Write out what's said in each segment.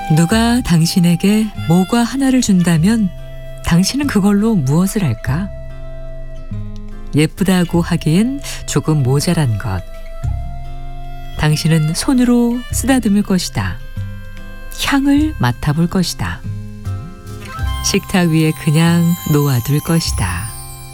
누가 당신에게 모과 하나를 준다면 당신은 그걸로 무엇을 할까? 예쁘다고 하기엔 조금 모자란 것. 당신은 손으로 쓰다듬을 것이다. 향을 맡아볼 것이다. 식탁 위에 그냥 놓아둘 것이다.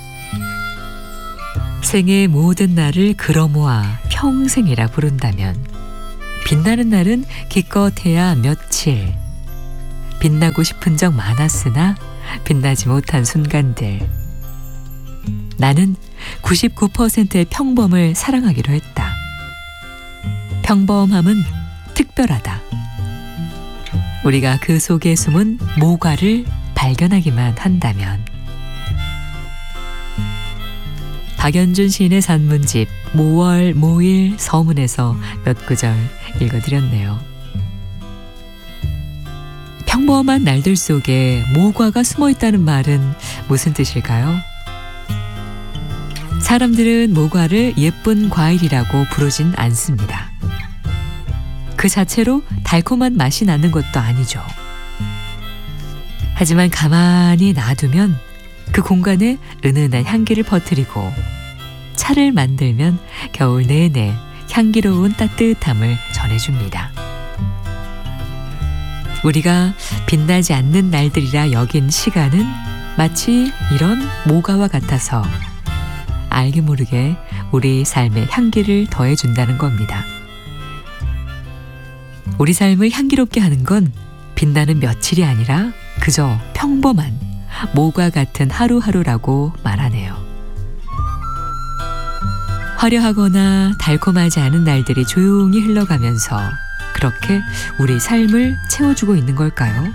생의 모든 날을 걸어모아 평생이라 부른다면 빛나는 날은 기껏해야 며칠. 빛나고 싶은 적 많았으나 빛나지 못한 순간들. 나는 99%의 평범을 사랑하기로 했다. 평범함은 특별하다. 우리가 그 속에 숨은 모과를 발견하기만 한다면. 박연준 시인의 산문집 모월 모일 서문에서 몇 구절 읽어드렸네요. 평범한 날들 속에 모과가 숨어있다는 말은 무슨 뜻일까요? 사람들은 모과를 예쁜 과일이라고 부르진 않습니다. 그 자체로 달콤한 맛이 나는 것도 아니죠. 하지만 가만히 놔두면 그 공간에 은은한 향기를 퍼뜨리고 차를 만들면 겨울 내내 향기로운 따뜻함을 전해줍니다. 우리가 빛나지 않는 날들이라 여긴 시간은 마치 이런 모과와 같아서 알게 모르게 우리 삶에 향기를 더해준다는 겁니다. 우리 삶을 향기롭게 하는 건 빛나는 며칠이 아니라 그저 평범한 모과 같은 하루하루라고 말하네요. 화려하거나 달콤하지 않은 날들이 조용히 흘러가면서 그렇게 우리 삶을 채워주고 있는 걸까요?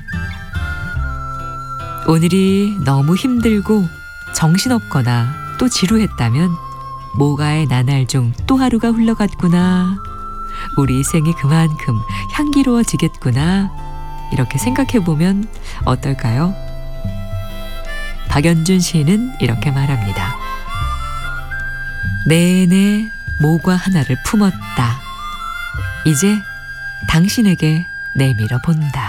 오늘이 너무 힘들고 정신없거나 또 지루했다면 모과의 나날 중 또 하루가 흘러갔구나. 우리 생이 그만큼 향기로워지겠구나. 이렇게 생각해보면 어떨까요? 박연준 시인은 이렇게 말합니다. 내내 모과 하나를 품었다. 이제 당신에게 내밀어 본다.